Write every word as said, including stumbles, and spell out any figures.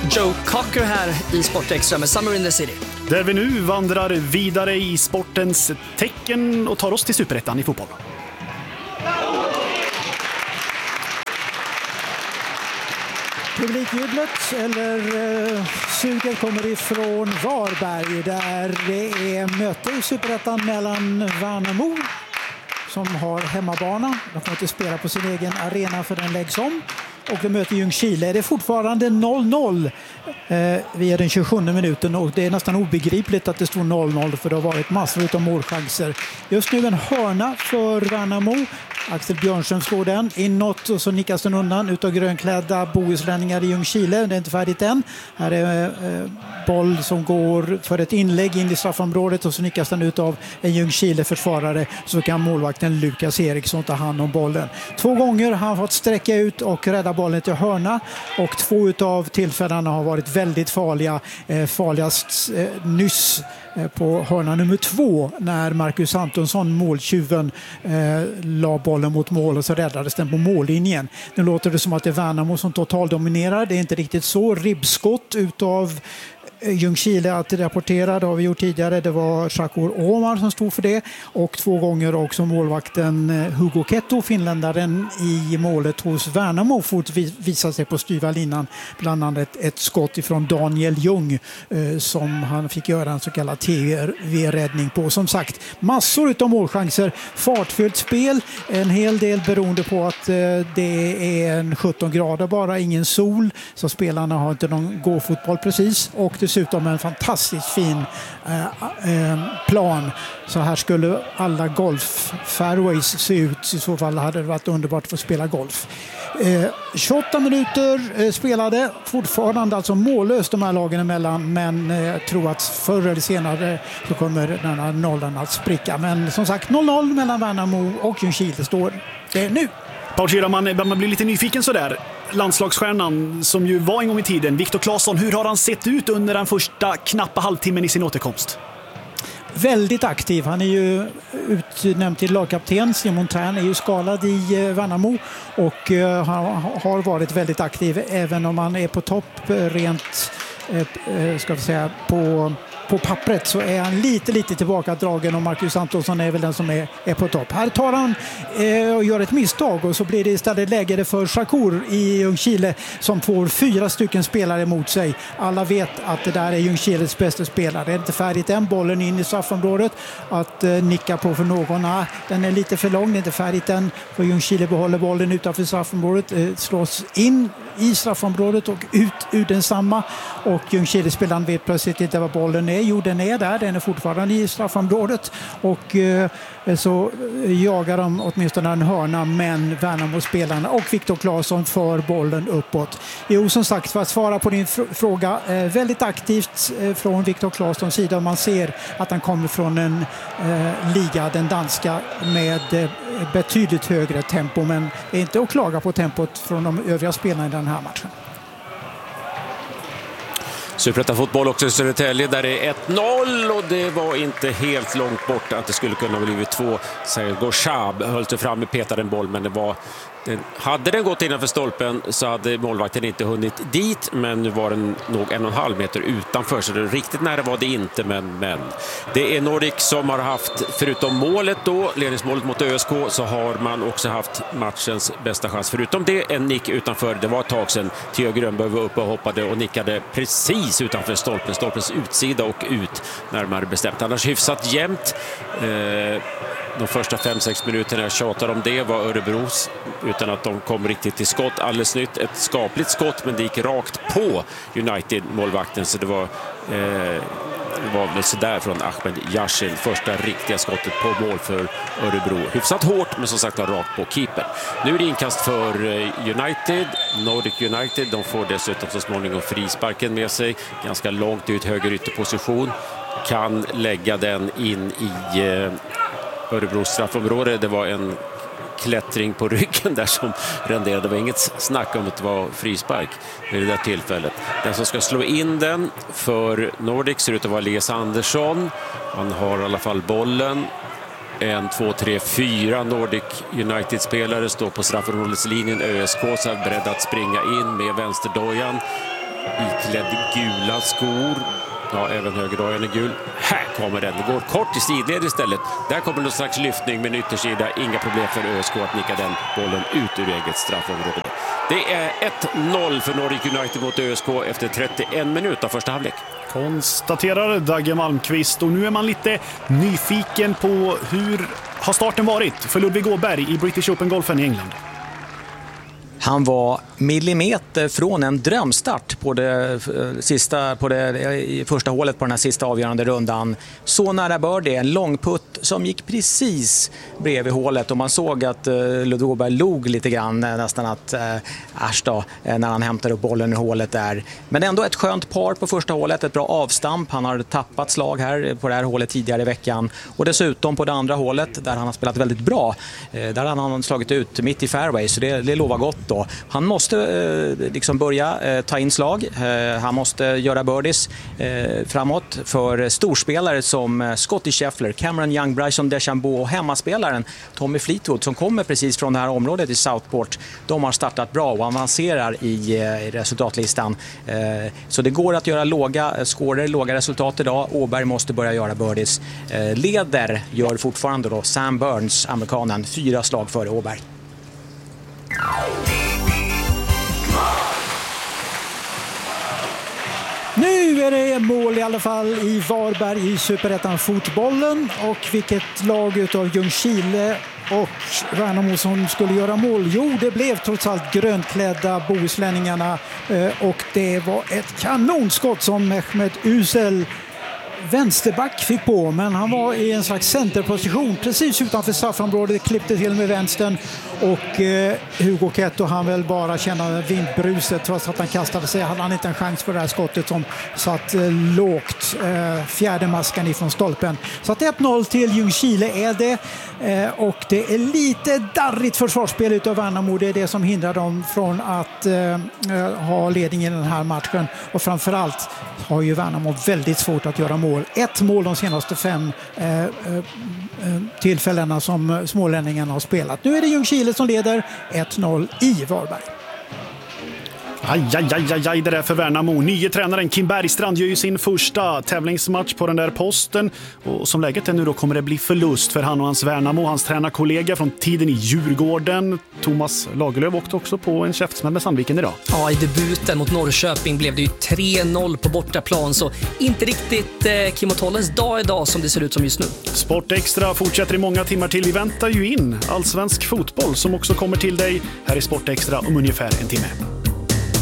Joe Cocker här i Sportextra med Summer in the City. Där vi nu vandrar vidare i sportens tecken och tar oss till Superettan i fotboll. Publikjublet eller eh, suget kommer ifrån Varberg där det är möte i Superettan mellan Värnamo som har hemmabana. De får inte spela på sin egen arena för den läggs om. Och de möter Ljungskile. Det är fortfarande noll noll eh, via den tjugosjunde minuten och det är nästan obegripligt att det står noll noll för det har varit massor av målchanser. Just nu en hörna för Värnamo. Axel Björnström slår den inåt och så nickas den undan utav grönklädda bohuslänningar i Ljungskile. Det är inte färdigt än. Här är eh, boll som går för ett inlägg in i straffområdet och så nickas den ut av en Ljungskile-försvarare. Så kan målvakten Lukas Eriksson ta hand om bollen. Två gånger har han fått sträcka ut och rädda bollen till hörna och två utav tillfällena har varit väldigt farliga. Eh, farligast eh, nyss eh, på hörna nummer två när Marcus Antonsson, måltjuven, eh, la bollen mot mål och så räddades den på mållinjen. Nu låter det som att det är Värnamo som totaldominerar. Det är inte riktigt så. Ribbskott utav Ljungskile att rapportera, det har vi gjort tidigare. Det var Shakur Omar som stod för det och två gånger också målvakten Hugo Ketto, finländaren i målet hos Värnamo, fort visade sig på styva linan. Bland annat ett, ett skott ifrån Daniel Ljung eh, som han fick göra en så kallad T V-räddning på. Som sagt, massor av målchanser, fartfyllt spel, en hel del beroende på att eh, det är en sjutton grader bara, ingen sol, så spelarna har inte någon gåfotboll precis och dessutom en fantastiskt fin eh, eh, plan. Så här skulle alla golf-fairways se ut. I så fall hade det varit underbart att få spela golf. Eh, tjugoåtta minuter eh, spelade. Fortfarande alltså mållöst de här lagen emellan. Men eh, jag tror att förr eller senare så kommer den här nollan att spricka. Men som sagt noll noll mellan Värnamo och Ljungskile står det nu. Paul Schirra, man blir lite nyfiken sådär. Landslagsstjärnan som ju var en gång i tiden, Viktor Claesson, hur har han sett ut under den första knappa halvtimmen i sin återkomst? Väldigt aktiv. Han är ju utnämnd till lagkapten. Simon Tern är ju skadad i Värnamo och han har varit väldigt aktiv även om han är på topp rent ska vi säga på på pappret, så är han lite lite tillbakadragen och Marcus Antonsson är väl den som är, är på topp. Här tar han eh, och gör ett misstag och så blir det istället läge för Shakur i Ljungskile som får fyra stycken spelare emot sig. Alla vet att det där är Ljungskiles bästa spelare. Det är inte färdigt än, bollen in i straffområdet att eh, nicka på för någon. Ah, den är lite för lång, det är inte färdigt än för Ljungskile behåller bollen utanför straffområdet, eh, slås in i straffområdet och ut ur densamma och Ljungskile-spelaren vet plötsligt inte vad bollen är. Jo, den är där, den är fortfarande i straffområdet och eh, så jagar de åtminstone en hörna, men Värnamo-spelarna och Viktor Claesson för bollen uppåt. Jo, som sagt, för att svara på din fr- fråga, eh, väldigt aktivt eh, från Viktor Claessons sida. Man ser att han kommer från en eh, liga, den danska, med eh, betydligt högre tempo, men det är inte att klaga på tempot från de övriga spelarna i den här matchen. Superettan fotboll också i Södertälje där det är ett noll och det var inte helt långt bort att det skulle kunna ha blivit två. Gorshab höll sig fram och petade en boll, men det var den, hade den gått innanför stolpen så hade målvakten inte hunnit dit, men nu var den nog en och en halv meter utanför, så det riktigt nära var det inte, men, men det är Nordic som har haft, förutom målet då, ledningsmålet mot ÖSK, så har man också haft matchens bästa chans. Förutom det, en nick utanför, det var ett tag sedan Theo Grönberg var uppe och hoppade och nickade precis utanför stolpen, stolpens utsida och ut närmare bestämt. Annars hyfsat jämnt. Eh, de första fem sex minuterna jag tjatar om det var Örebros utan att de kom riktigt till skott. Alldeles nytt, ett skapligt skott, men det gick rakt på United-målvakten, så det var eh, det var väl sådär från Ahmed Yashil, första riktiga skottet på mål för Örebro. Hyfsat hårt, men som sagt var rakt på keeper. Nu är det inkast för United, Nordic United. De får dessutom så småningom frisparken med sig, ganska långt ut, höger ytterposition. Kan lägga den in i eh, Örebros straffområde. Det var en klättring på ryggen där som renderade. Det var inget snack om att det var frispark vid det där tillfället. Den som ska slå in den för Nordic ser ut att vara Elias Andersson. Han har i alla fall bollen. En, två, tre, fyra Nordic United-spelare står på straffområdeslinjen. ÖSK är beredd att springa in med vänsterdojan. iklädd gula skor. Ja, även högerdragen är gul. Här kommer den. Det går kort i sidled istället. Där kommer någon slags lyftning med en yttersida. Inga problem för ÖSK att nicka den bollen ut ur eget straffområde. Det är ett noll för Nordic United mot ÖSK efter trettioen minuter av första halvlek. Konstaterar Dagge Malmqvist. Och nu är man lite nyfiken på hur har starten varit för Ludvig Åberg i British Open-golfen i England. Han var millimeter från en drömstart på det, sista, på det i första hålet på den här sista avgörande rundan. Så nära birdie, en lång putt som gick precis bredvid hålet. Och man såg att uh, Ludvig Åberg log lite grann, nästan att uh, äsch då, när han hämtar upp bollen i hålet där. Men ändå ett skönt par på första hålet, ett bra avstamp. Han har tappat slag här på det här hålet tidigare i veckan. Och dessutom på det andra hålet där han har spelat väldigt bra. Uh, där har han slagit ut mitt i fairway, så det, det lovar gott. Då. Han måste eh, liksom börja eh, ta in slag. Eh, han måste göra birdies eh, framåt för storspelare som eh, Scottie Scheffler, Cameron Young, Bryson DeChambeau och hemmaspelaren Tommy Fleetwood som kommer precis från det här området i Southport. De har startat bra och avancerar i, eh, i resultatlistan. Eh, så det går att göra låga scorer, låga resultat idag. Åberg måste börja göra birdies. Eh, leder gör fortfarande då Sam Burns, amerikanen, fyra slag före Åberg. Nu är det mål i alla fall i Varberg i Superettan fotbollen. Och vilket lag utav Ljungskile och Värnamo som skulle göra mål? Jo, det blev trots allt grönklädda bohuslänningarna. Och det var ett kanonskott som Mehmet Usel, vänsterback, fick på, men han var i en slags centerposition precis utanför straffområdet, klippte till med vänstern och eh, Hugo Ketto han väl bara känna vindbruset trots att han kastade sig, hade han inte en chans för det här skottet som satt eh, lågt, eh, fjärde maskan ifrån stolpen. Så att ett noll till Ljungskile är det eh, och det är lite darrigt försvarsspel utav Värnamo, det är det som hindrar dem från att eh, ha ledning i den här matchen och framförallt har ju Värnamo väldigt svårt att göra mål. Ett mål de senaste fem eh, eh, tillfällena som smålänningarna har spelat. Nu är det Ljungskile som leder ett noll i Varberg. Aj, aj, aj, aj, aj, det där för Värnamo. Nye tränaren Kim Bergstrand gör ju sin första tävlingsmatch på den där posten. Och som läget är nu då kommer det bli förlust för han och hans Värnamo. Hans tränarkollega från tiden i Djurgården, Thomas Lagerlöf, åkte också på en käftsmäll med Sandviken idag. Ja, i debuten mot Norrköping blev det ju tre noll på bortaplan. Så inte riktigt eh, Kim och Tolles dag idag som det ser ut som just nu. Sport Extra fortsätter i många timmar till. Vi väntar ju in allsvensk fotboll som också kommer till dig här i Sport Extra om ungefär en timme.